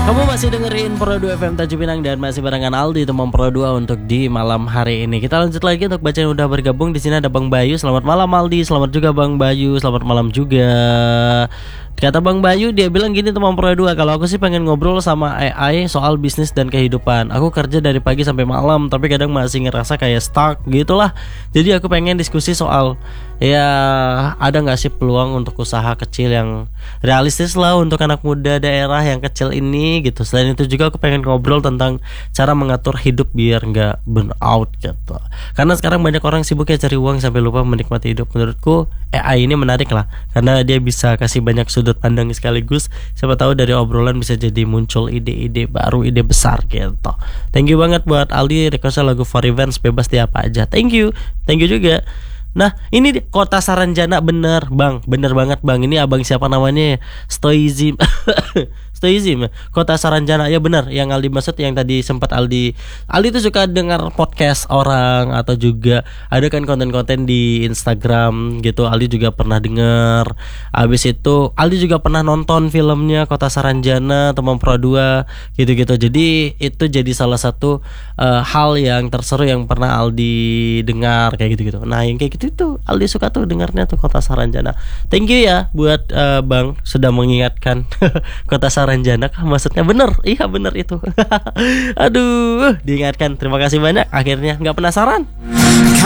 Kamu masih dengerin Pro 2 FM Tanjung Pinang dan masih barengan Aldi teman Pro 2 untuk di malam hari ini. Kita lanjut lagi untuk baca yang udah bergabung. Di sini ada Bang Bayu. Selamat malam Aldi, selamat juga Bang Bayu. Selamat malam juga. Kata Bang Bayu, dia bilang gini teman Pro 2, kalau aku sih pengen ngobrol sama AI soal bisnis dan kehidupan. Aku kerja dari pagi sampai malam, tapi kadang masih ngerasa kayak stuck gitulah. Jadi aku pengen diskusi soal ya ada nggak sih peluang untuk usaha kecil yang realistis lah untuk anak muda daerah yang kecil ini gitu. Selain itu juga aku pengen ngobrol tentang cara mengatur hidup biar nggak burn out gitu. Karena sekarang banyak orang sibuk ya cari uang sampai lupa menikmati hidup. Menurutku AI ini menarik lah, karena dia bisa kasih banyak sudut pandang sekaligus. Siapa tahu dari obrolan bisa jadi muncul ide-ide baru, ide besar gitu. Thank you banget buat Aldi request lagu For Revenge, bebas di apa aja. Thank you juga. Nah ini Kota Saranjana, bener bang, bener banget bang. Ini abang siapa namanya? Stoizim. Stoizim, Kota Saranjana, ya benar. Yang Aldi maksud yang tadi sempat Aldi tuh suka dengar podcast orang atau juga ada kan konten-konten di Instagram gitu. Aldi juga pernah denger. Abis itu Aldi juga pernah nonton filmnya Kota Saranjana teman Pro 2 gitu-gitu. Jadi itu jadi salah satu hal yang terseru yang pernah Aldi dengar kayak gitu-gitu. Nah yang kayak gitu tuh Aldi suka tuh dengarnya tuh Kota Saranjana. Thank you ya buat Bang sudah mengingatkan Kota Saranjana kah maksudnya? Bener, iya bener itu. Aduh, diingatkan. Terima kasih banyak. Akhirnya nggak penasaran.